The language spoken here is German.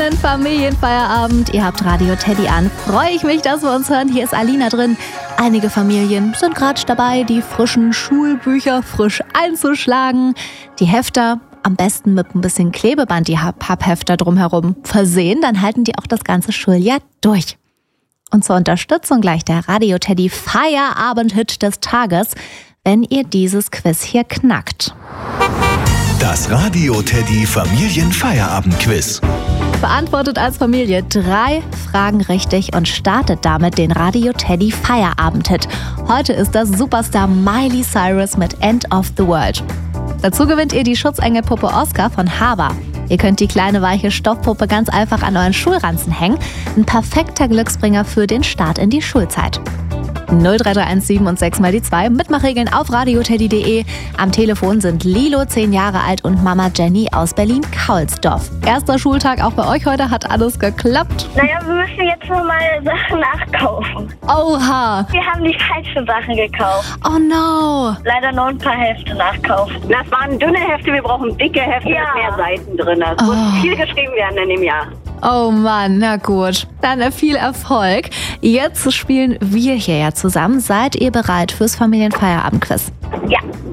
schönen Familienfeierabend. Ihr habt Radio Teddy an. Freue ich mich, dass wir uns hören. Hier ist Alina drin. Einige Familien sind gerade dabei, die frischen Schulbücher frisch einzuschlagen. Die Hefter am besten mit ein bisschen Klebeband, die Papphefter drumherum versehen. Dann halten die auch das ganze Schuljahr durch. Und zur Unterstützung gleich der Radio Teddy Feierabend-Hit des Tages, wenn ihr dieses Quiz hier knackt. Das Radio Teddy Familienfeierabend-Quiz. Beantwortet als Familie 3 Fragen richtig und startet damit den Radio Teddy Feierabend-Hit. Heute ist das Superstar Miley Cyrus mit End of the World. Dazu gewinnt ihr die Schutzengelpuppe Oscar von Haber. Ihr könnt die kleine weiche Stoffpuppe ganz einfach an euren Schulranzen hängen. Ein perfekter Glücksbringer für den Start in die Schulzeit. 03317 und 6 mal die 2. Mitmachregeln auf radioteddy.de. Am Telefon sind Lilo, 10 Jahre alt, und Mama Jenny aus Berlin-Kaulsdorf. Erster Schultag auch bei euch heute. Hat alles geklappt? Naja, wir müssen jetzt nochmal Sachen nachkaufen. Oha! Wir haben die falschen Sachen gekauft. Oh no! Leider noch ein paar Hefte nachkaufen. Das waren dünne Hefte, wir brauchen dicke Hefte mit mehr Seiten drin. Es muss viel geschrieben werden in dem Jahr. Oh Mann, na gut. Dann viel Erfolg. Jetzt spielen wir hier ja zusammen. Seid ihr bereit fürs Familienfeierabend-Quiz? Ja.